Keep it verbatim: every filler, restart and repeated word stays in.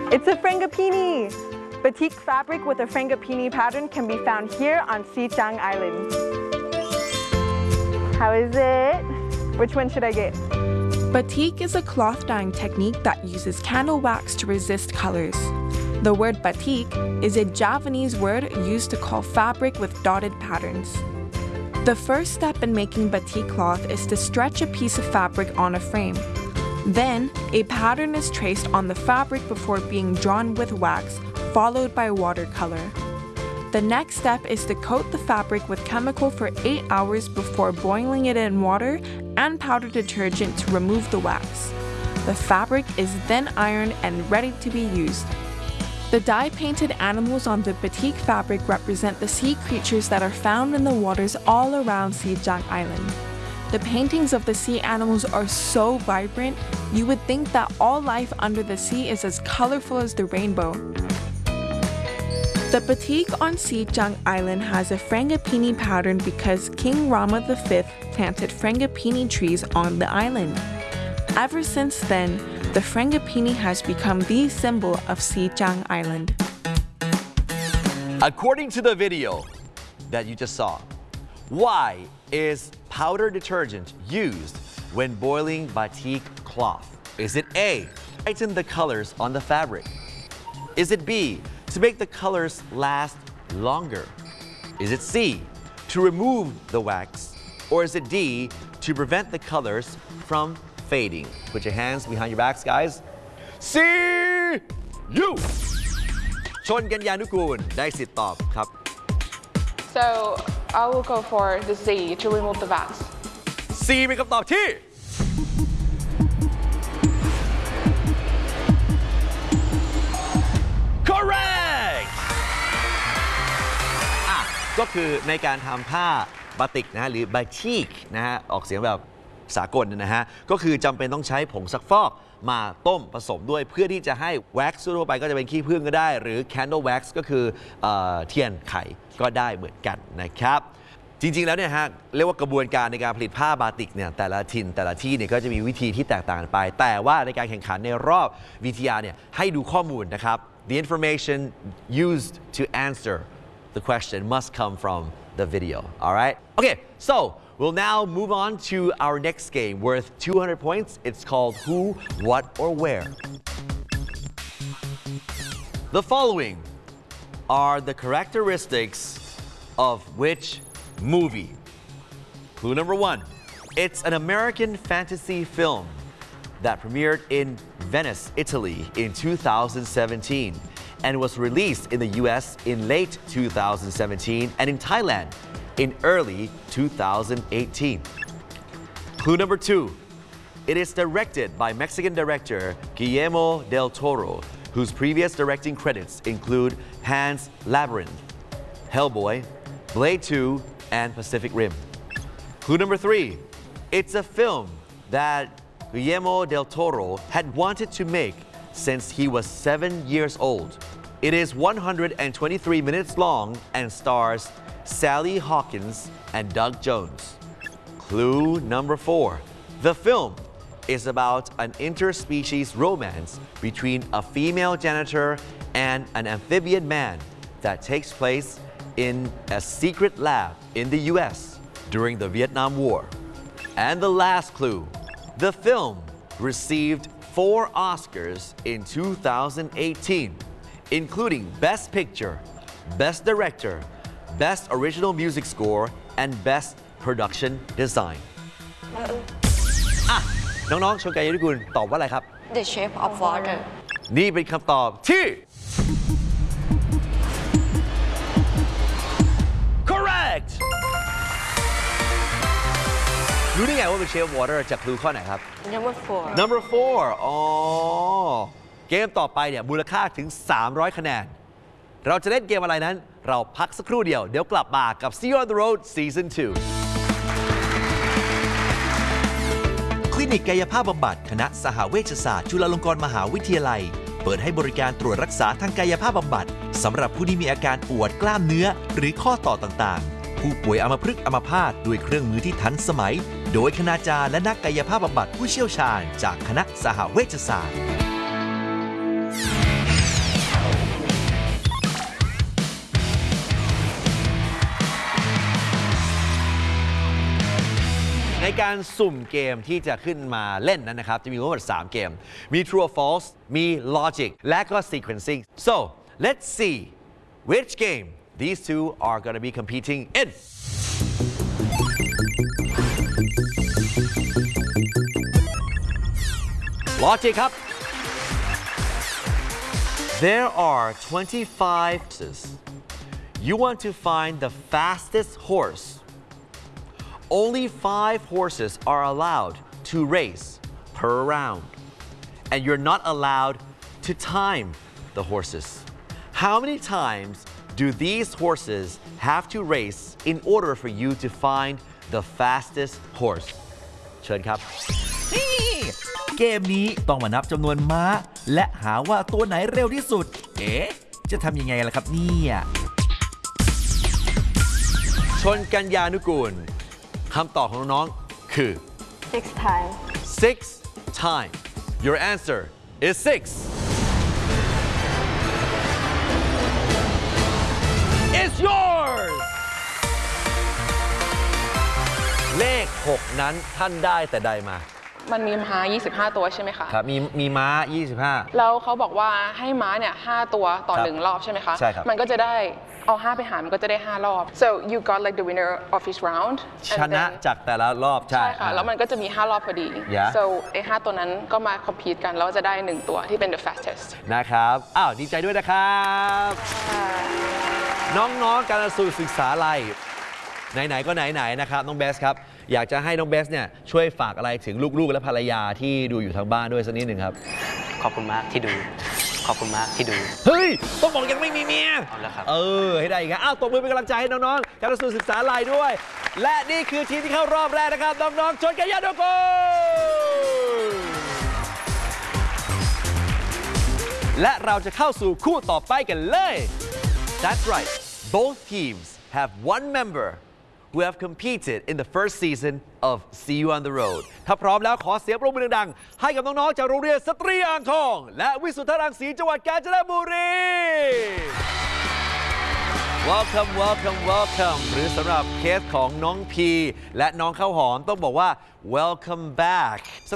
It's a frangipani. Batik fabric with a frangipani pattern can be found here on Xizang Island. How is it? Which one should I get? Batik is a cloth dyeing technique that uses candle wax to resist colors. The word batik is a Javanese word used to call fabric with dotted patterns. The first step in making batik cloth is to stretch a piece of fabric on a frame. Then, a pattern is traced on the fabric before being drawn with wax, followed by watercolor. The next step is to coat the fabric with chemical for eight hours before boiling it in water and powder detergent to remove the wax. The fabric is then ironed and ready to be used. The dye-painted animals on the batik fabric represent the sea creatures that are found in the waters all around Xizang Island. The paintings of the sea animals are so vibrant, you would think that all life under the sea is as colorful as the rainbow. The batik on Xizang Island has a frangipani pattern because King Rama the fifth planted frangipani trees on the island. Ever since then, the frangipani has become the symbol of Xizang Island. According to the video that you just saw, why is powder detergent used when boiling batik cloth? Is it A, brighten the colors on the fabric? Is it B, to make the colors last longer? Is it C, to remove the wax? Or is it D, to prevent the colors from fading? Put your hands behind your backs, guys. C, U ชนกัญญานุกูลได้สิทธิ์ตอบครับ So I will go for the C to remove the wax. C เป็นคำตอบที่ correct อ่ะก็คือในการทำผ้าบาติกนะฮะหรือบาติกนะฮะออกเสียงแบบสากลนะฮะก็คือจำเป็นต้องใช้ผงซักฟอกมาต้มผสมด้วยเพื่อที่จะให้แว็กซ์ทั่วไปก็จะเป็นขี้ผึ้งก็ได้หรือ candle wax ก็คือเอ่อเทียนไขก็ได้เหมือนกันนะครับจริงๆแล้วเนี่ยฮะเรียกว่ากระบวนการในการผลิตผ้าบาติกเนี่ยแต่ละถิ่นแต่ละที่เนี่ยก็จะมีวิธีที่แตกต่างกันไปแต่ว่าในการแข่งขันในรอบ วี ที อาร์ เนี่ยให้ดูข้อมูลนะครับ the information used to answer the question must come from the video alright okay so we'll now move on to our next game worth two hundred points it's called who what or where the following are the characteristics of which movie. Clue number one. It's an American fantasy film that premiered in Venice, Italy in two thousand seventeen and was released in the U S in late two thousand seventeen and in Thailand in early two thousand eighteen. Clue number two. It is directed by Mexican director Guillermo del Toro, whose previous directing credits include Pan's Labyrinth, Hellboy, Blade two, and Pacific Rim. Clue number three. It's a film that Guillermo del Toro had wanted to make since he was seven years old. It is one hundred twenty-three minutes long and stars Sally Hawkins and Doug Jones. Clue number four. The film is about an interspecies romance between a female janitor and an amphibian man that takes place in a secret lab in the U S during the Vietnam War. And the last clue, the film received four Oscars in two thousand eighteen, including Best Picture, Best Director, Best Original Music Score, and Best Production Design. อ่ะน้องๆชนกัญญานุกูลตอบว่าอะไรครับ The Shape of Water นี่เป็นคำตอบที่ correct รู้ได้ไงว่าเป็น Shape of Water จากคลูข้อไหนครับ Number four Number four อ๋อเกมต่อไปเนี่ยมูลค่าถึงสามร้อยคะแนนเราจะเล่นเกมอะไรนั้นเราพักสักครู่เดียวเดี๋ยวกลับมากับ See You on the Road Season ทูคลินิกกายภาพบำบัดคณะสหเวชศาสตร์จุฬาลงกรณ์มหาวิทยาลัยเปิดให้บริการตรวจรักษาทางกายภาพบำบัดสำหรับผู้ที่มีอาการปวดกล้ามเนื้อหรือข้อต่อต่างๆผู้ป่วยอัมพฤกษ์อัมพาตด้วยเครื่องมือที่ทันสมัยโดยคณาจารย์และนักกายภาพบำบัดผู้เชี่ยวชาญจากคณะสหเวชศาสตร์ในการสุ่มเกมที่จะขึ้นมาเล่นนั้นนะครับจะมีทั้งหมดสามเกมมี True or False มี Logic และก็ Sequencing so let's see which game these two are going to be competing in Logic ครับ There are twenty-five horses. You want to find the fastest horse. Only five horses are allowed to race per round. And you're not allowed to time the horses. How many times do these horses have to race in order for you to find the fastest horse? เชิญครับเกมนี้ต้องมานับจำนวนม้าและหาว่าตัวไหนเร็วที่สุด เอ๊ะ จะทำยังไงล่ะครับเนี่ยชนกัญญานุกูลคำตอบของน้องๆคือ six times six times Your answer is six It's yours เลขหกนั้นท่านได้แต่ใดมามันมีม้ายี่สิบห้า ตัวใช่ไหมคะครับมีมีม้ายี่สิบห้าแล้วเขาบอกว่าให้ม้าเนี่ยห้าตัวต่อหนึ่งรอบใช่ไหมคะใช่ครับมันก็จะได้เอาห้าไปหารมันก็จะได้ห้ารอบ so you got like the winner of each round ชนะจากแต่ละรอบใช่ใช่ค่ะแล้วมันก็จะมีห้ารอบพอดี yeah. so ไอ้ห้าตัวนั้นก็มา compete กันแล้วจะได้หนึ่งตัวที่เป็น the fastest นะครับอ้าวดีใจด้วยนะครับน้องๆการสูตรศึกษาอะไรไหนๆก็ไหนๆนะครับน้องเบสครับอยากจะให้น้องเบสเนี่ยช่วยฝากอะไรถึงลูกๆและภรรยาที่ดูอยู่ทางบ้านด้วยสักนิดหนึ่งครับขอบคุณมากที่ดูขอบคุณมากที่ดูเฮ้ยต้องบอกยังไม่มีเมียเอาละครับเออให้ได้อีกครับอ้าวตบมือเป็นกำลังใจให้น้องๆการสูตรศึกษาอะไรด้วยและนี่คือทีมที่เข้ารอบแรกนะครับน้องๆชนกัญญานุกูลและเราจะเข้าสู่คู่ต่อไปกันเลย That's right both teams have one member who have competed in the first season of See You on the Road ถ้าพร้อมแล้วขอเสียงปรบมือดังๆให้กับน้องๆจากโรงเรียนสตรีอ่างทองและวิสุทธรังสีจังหวัดกาญจนบุรี Welcome welcome welcome หรือสำหรับเคสของน้องพีและน้องข้าวหอมต้องบอกว่า Welcome back ส